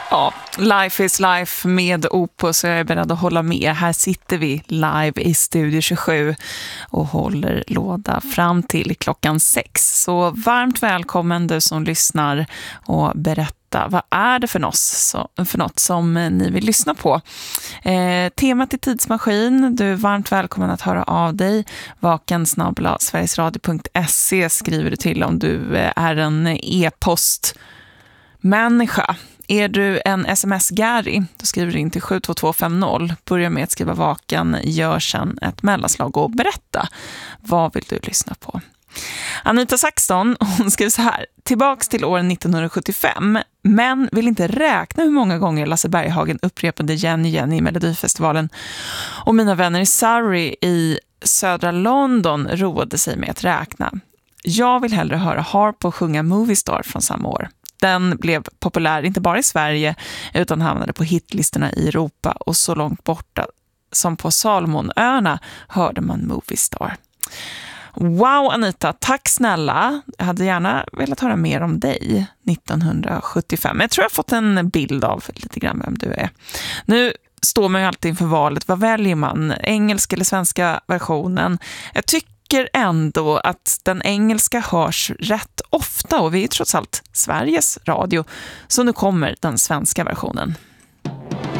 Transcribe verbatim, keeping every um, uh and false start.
Ja, life is life med Opus, så jag är beredd att hålla med. Här sitter vi live i Studio tjugosju och håller låda fram till klockan sex. Så varmt välkommen du som lyssnar och berätta, vad är det för, nås, så, för något som ni vill lyssna på? Eh, temat är tidsmaskin. Du är varmt välkommen att höra av dig. vaken snabel-a sverigesradio punkt se skriver du till om du är en e-postmänniska. Är du en sms-gary, då skriver du in till sju två två fem noll. Börja med att skriva vaken, gör sen ett mellanslag och berätta. Vad vill du lyssna på? Anita Saxton, hon skriver så här. Tillbaks till år nittonhundrasjuttiofem, men vill inte räkna hur många gånger Lasse Berghagen upprepade Jenny Jenny i Melodifestivalen. Och mina vänner i Surrey i södra London roade sig med att räkna. Jag vill hellre höra Harpo sjunga Movie Star från samma år. Den blev populär inte bara i Sverige utan hamnade på hitlistorna i Europa, och så långt borta som på Salomonöarna hörde man Movie Star. Wow Anita, tack snälla. Jag hade gärna velat höra mer om dig nittonhundrasjuttiofem. Jag tror jag har fått en bild av lite grann vem du är. Nu står man ju alltid inför valet. Vad väljer man? Engelska eller svenska versionen? Jag tycker ändå att den engelska hörs rätt ofta, och vi är trots allt Sveriges radio. Så nu kommer den svenska versionen.